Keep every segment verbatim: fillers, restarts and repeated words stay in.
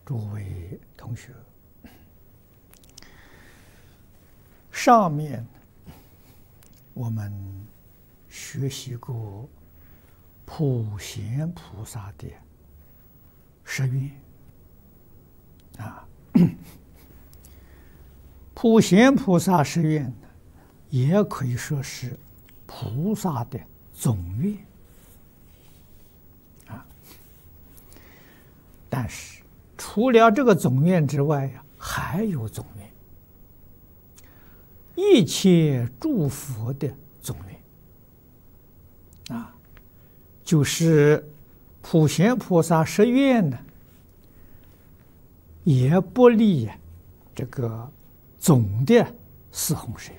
诸位同学，上面我们学习过普贤菩萨的十愿啊，普贤菩萨十愿也可以说是菩萨的总愿啊。但是除了这个总愿之外呀，还有总愿，一切诸佛的总愿啊，就是普贤菩萨十愿呢，也不离这个总的四弘十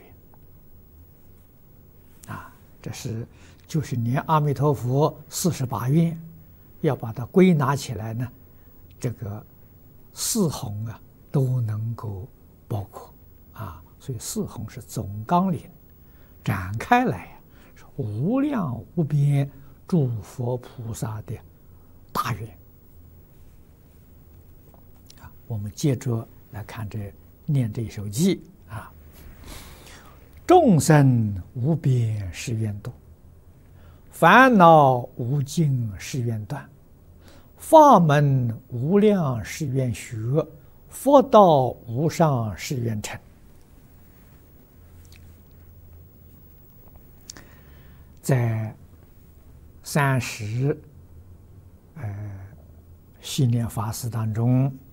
愿啊。这是就是连阿弥陀佛四十八愿，要把它归纳起来呢，这个四弘啊都能够包括啊。所以四弘是总纲领，展开来呀，是无量无边诸佛菩萨的大愿啊。我们接着来看这念这一首偈啊：众生无边誓愿度，烦恼无尽誓愿断，法门无量誓愿学，佛道无上誓愿成。在三十呃系念法师当中